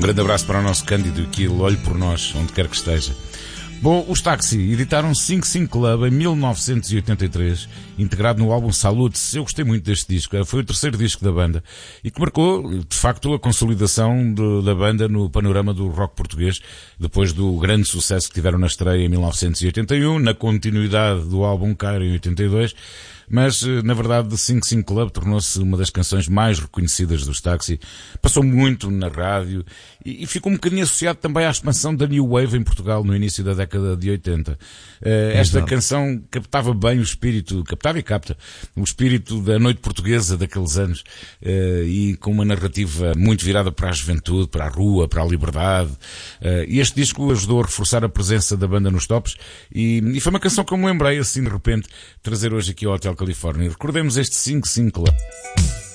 grande abraço para o nosso Cândido, que ele olhe por nós, onde quer que esteja. Bom, os Taxi editaram 5-5 Club em 1983, integrado no álbum Salutes. Eu gostei muito deste disco, foi o terceiro disco da banda e que marcou, de facto, a consolidação da banda no panorama do rock português, depois do grande sucesso que tiveram na estreia em 1981, na continuidade do álbum Cairo em 82, mas, na verdade, The 5-5 Club tornou-se uma das canções mais reconhecidas dos Taxi. Passou muito na rádio e ficou um bocadinho associado também à expansão da New Wave em Portugal no início da década de 80. Esta canção captava bem o espírito, captava e capta o espírito da noite portuguesa daqueles anos, e com uma narrativa muito virada para a juventude, para a rua, para a liberdade. E este disco ajudou a reforçar a presença da banda nos tops e foi uma canção que eu me lembrei assim de repente trazer hoje aqui ao Hotel Califórnia. Recordemos este 5-5 Club.